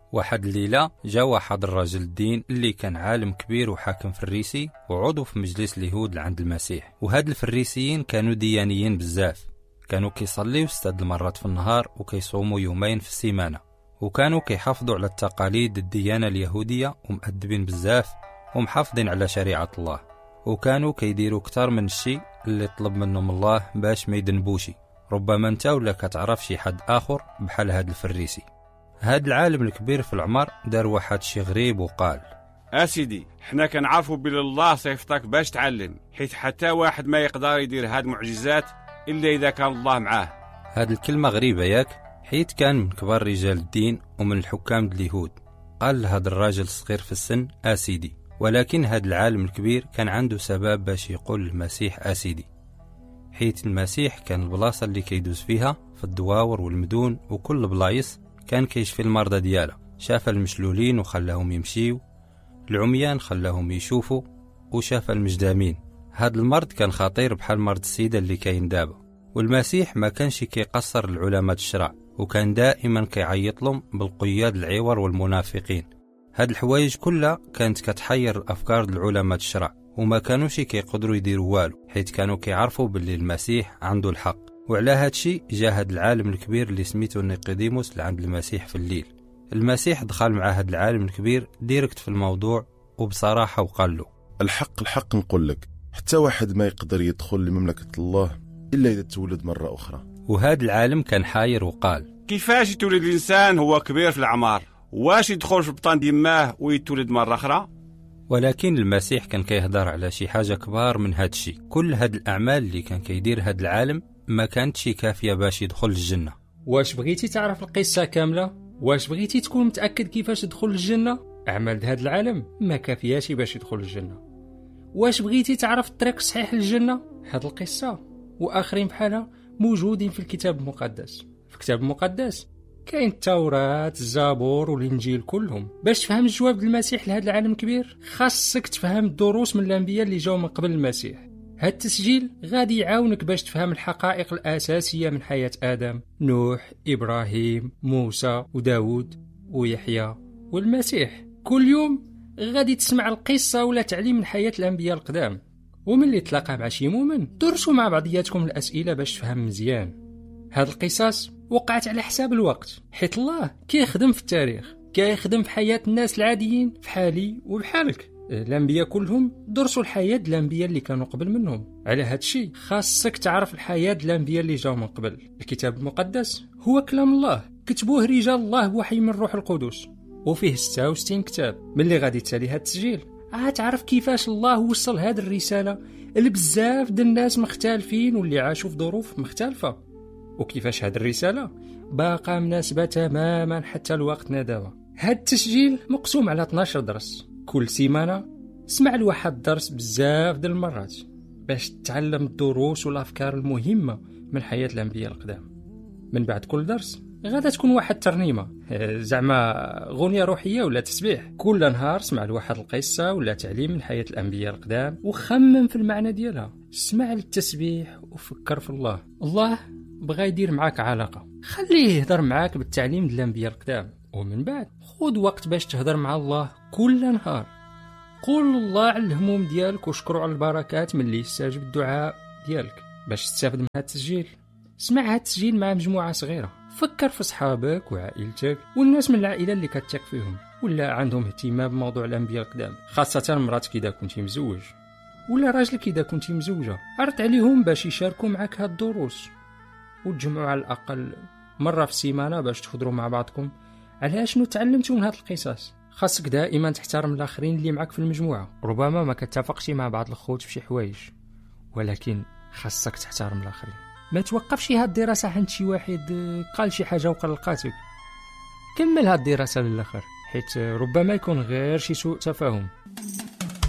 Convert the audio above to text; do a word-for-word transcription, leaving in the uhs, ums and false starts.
واحد الليلة جا واحد الرجل الدين اللي كان عالم كبير وحاكم فريسي وعضو في مجلس اليهود عند المسيح. وهاد الفريسيين كانوا ديانيين بزاف، كانوا كيصليو ستة المرات في النهار وكيصوموا يومين في السيمانة، وكانوا كيحافظوا على التقاليد الديانة اليهودية ومؤدبين بزاف ومحافظين على شريعة الله، وكانوا كيديروا كتر من الشيء اللي طلب منهم الله باش ما يدنبوشي. ربما انت ولا كتعرف شي حد آخر بحال هاد الفريسي. هاد العالم الكبير في العمر دار واحد شي غريب وقال: اسيدي حنا كنعرفوا بلي الله صيفطك باش تعلم، حيت حتى واحد ما يقدر يدير هاد المعجزات الا اذا كان الله معاه. هاد الكلمة غريبة ياك، حيت كان من كبار رجال الدين ومن الحكام اليهود. قال لهاد الراجل الصغير في السن اسيدي، ولكن هاد العالم الكبير كان عنده سبب باش يقول المسيح اسيدي، حيت المسيح كان البلاصة اللي كيدوز فيها في الدواور والمدون وكل بلايص كان كيشفي المرضى ديالها. شاف المشلولين وخلاهم يمشيو، العميان خلاهم يشوفوا، وشاف المجدامين. هاد المرض كان خطير بحال مرض السيدة اللي كاين دابا. والمسيح ما كانش كيقصر العلماء الشرع، وكان دائما كيعيط لهم بالقياد العور والمنافقين. هاد الحوايج كلها كانت كتحير الافكار العلماء الشرع، وما كانوش كيقدروا يديروا والو، حيت كانوا كيعرفوا باللي المسيح عنده الحق. وعلى هادشي جا هاد العالم الكبير اللي سميتو نيقوديموس لعند المسيح في الليل. المسيح دخل مع هاد العالم الكبير ديركت في الموضوع وبصراحة وقال له: الحق الحق نقول لك، حتى واحد ما يقدر يدخل لمملكة الله إلا إذا تولد مرة أخرى. وهاد العالم كان حاير وقال: كيفاش يتولد الإنسان هو كبير في الأعمار؟ واش يدخل في بطن دماه ويتولد مرة أخرى؟ ولكن المسيح كان كيهضر على شي حاجة كبار من هاد الشي. كل هاد الأعمال اللي كان كيدير هاد العالم ما كانتش كافية باش يدخل الجنة. واش بغيتي تعرف القصة كاملة؟ واش بغيتي تكون متأكد كيفاش تدخل الجنة؟ أعمال هاد العالم ما كافياش باش يدخل الجنة. واش بغيتي تعرف الطريق الصحيح للجنة؟ هاد القصة وآخرين بحالها موجودين في الكتاب المقدس. في الكتاب المقدس كاين التوراة، الزبور والإنجيل كلهم. باش تفهم الجواب المسيح لهذا العالم الكبير خاصك تفهم الدروس من الأنبياء اللي جاوا من قبل المسيح. هاد التسجيل غادي يعاونك باش تفهم الحقائق الأساسية من حياة آدم، نوح، إبراهيم، موسى وداود ويحيى والمسيح. كل يوم غادي تسمع القصة ولا تعليم من حياة الأنبياء القدام. ومن اللي تلاقى مع شي مؤمن درسوا مع بعضياتكم الأسئلة باش تفهم مزيان. هاد القصص وقعت على حساب الوقت، حيت الله كيخدم في التاريخ، كيخدم في حياة الناس العاديين في حالي وبحالك. الأنبياء كلهم درسوا الحياة الأنبياء اللي كانوا قبل منهم. على هاد الشيء خاصك تعرف الحياة الأنبياء اللي جاوا من قبل. الكتاب المقدس هو كلام الله، كتبوه رجال الله بوحي من روح القدس، وفيه ستة وستين كتاب. من اللي غادي تسالي هاد التسجيل غتعرف كيفاش الله وصل هاد الرسالة لبزاف د الناس مختلفين واللي عاشوا في ظروف مختلفة، وكيفاش هاد الرسالة باقا مناسبة تماما حتى لوقتنا دابا. هاد التسجيل مقسوم على اثنا عشر درس، كل سيمانة اسمع لواحد درس بزاف د المرات باش تتعلم الدروس والأفكار المهمة من حياة الأنبياء القدام. من بعد كل درس غادا تكون واحد ترنيمة، زعما غنية روحية ولا تسبيح. كل نهار اسمع لواحد القصة ولا تعليم من حياة الأنبياء القدام وخمم في المعنى ديالها. اسمع للتسبيح وفكر في الله. الله بغا يدير معاك علاقة، خليه يهضر معاك بالتعليم ديال الأنبياء القدام. ومن بعد خود وقت باش تهضر مع الله كل نهار. قول الله على الهموم ديالك وشكروا على البركات من اللي يستجيب الدعاء ديالك. باش تستافد من هذا التسجيل اسمع هذا التسجيل مع مجموعة صغيرة. فكر في صحابك وعائلتك والناس من العائلة اللي كتثق فيهم ولا عندهم اهتمام بموضوع الأنبياء القدام، خاصة مراتك إذا كنتي مزوج ولا راجلك إذا كنتي مزوجة. عرض عليهم باش يشاركوا معك هاد الدروس، وتجمعوا على الأقل مرة في السيمانة باش تخضروا مع بعضكم على شنو تعلمتوا من هاد القصص. خاصك دائما تحترم الآخرين اللي معك في المجموعة. ربما ما كتفقش مع بعض الخوت في شي حوايج، ولكن خاصك تحترم الآخرين. ما توقفش هاد الدراسة عند شي واحد قال شي حاجة وقلقاتك. كمل هاد الدراسة للآخر، حيت ربما يكون غير شي سوء تفاهم.